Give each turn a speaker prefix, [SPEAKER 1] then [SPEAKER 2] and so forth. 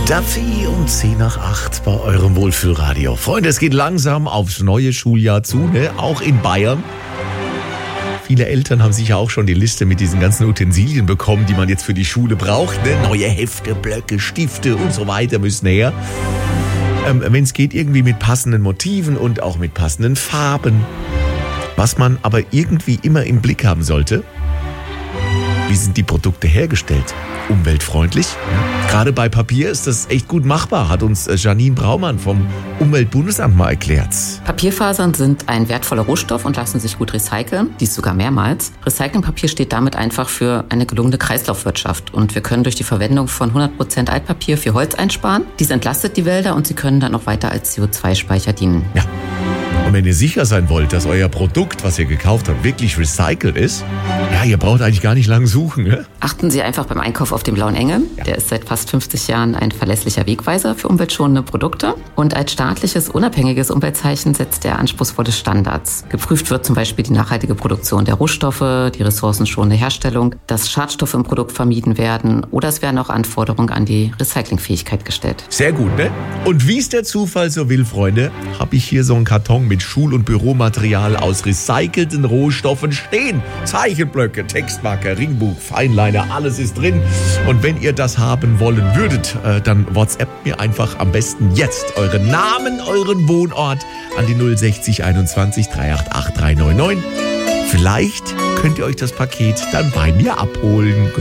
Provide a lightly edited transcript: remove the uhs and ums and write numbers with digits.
[SPEAKER 1] Duffy um 7:10 bei eurem Wohlfühlradio. Freunde, es geht langsam aufs neue Schuljahr zu, ne? Auch in Bayern. Viele Eltern haben sicher auch schon die Liste mit diesen ganzen Utensilien bekommen, die man jetzt für die Schule braucht. Ne? Neue Hefte, Blöcke, Stifte und so weiter müssen her. Wenn es geht, irgendwie mit passenden Motiven und auch mit passenden Farben. Was man aber irgendwie immer im Blick haben sollte: Wie sind die Produkte hergestellt? Umweltfreundlich? Ja. Gerade bei Papier ist das echt gut machbar, hat uns Janine Braumann vom Umweltbundesamt mal erklärt.
[SPEAKER 2] Papierfasern sind ein wertvoller Rohstoff und lassen sich gut recyceln, dies sogar mehrmals. Recyclingpapier steht damit einfach für eine gelungene Kreislaufwirtschaft und wir können durch die Verwendung von 100% Altpapier für Holz einsparen. Dies entlastet die Wälder und sie können dann auch weiter als CO2-Speicher dienen.
[SPEAKER 1] Ja. Und wenn ihr sicher sein wollt, dass euer Produkt, was ihr gekauft habt, wirklich recycelt ist, ja, ihr braucht eigentlich gar nicht lange suchen. Ne?
[SPEAKER 2] Achten Sie einfach beim Einkauf auf den blauen Engel. Ja. Der ist seit fast 50 Jahren ein verlässlicher Wegweiser für umweltschonende Produkte. Und als staatliches, unabhängiges Umweltzeichen setzt er anspruchsvolle Standards. Geprüft wird zum Beispiel die nachhaltige Produktion der Rohstoffe, die ressourcenschonende Herstellung, dass Schadstoffe im Produkt vermieden werden oder es werden auch Anforderungen an die Recyclingfähigkeit gestellt.
[SPEAKER 1] Sehr gut, ne? Und wie es der Zufall so will, Freunde, habe ich hier so einen Karton mit Schul- und Büromaterial aus recycelten Rohstoffen stehen. Zeichenblöcke, Textmarker, Ringbuch, Feinliner, alles ist drin. Und wenn ihr das haben wollen würdet, dann WhatsApp mir einfach am besten jetzt euren Namen, euren Wohnort an die 060 21 388 399. Vielleicht könnt ihr euch das Paket dann bei mir abholen.